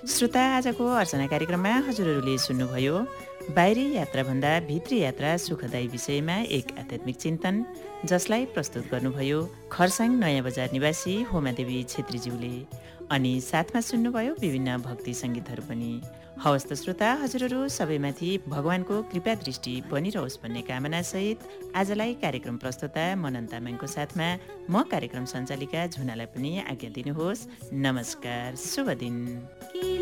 श्रोता, आजको अर्चना कार्यक्रममा हजुरहरूले सुन्नुभयो बाहिरी यात्राभन्दा भित्री यात्रा सुखदायी विषयमा एक आध्यात्मिक चिन्तन, जसलाई प्रस्तुत गर्नुभयो खरसाङ नयाँ बजार निवासी होमादेवी छेत्रीज्यूले। अनि साथमा सुन्नुभयो विभिन्न भक्ति सङ्गीतहरू पनि। हवस् त श्रोता, हजुरहरू सबैमाथि भगवानको कृपा दृष्टि बनिरहोस् भन्ने कामनासहित आजलाई कार्यक्रम प्रस्तुता मनन तामाङको साथमा म कार्यक्रम सञ्चालिका झुनालाई पनि आज्ञा दिनुहोस्। नमस्कार, शुभ दिन।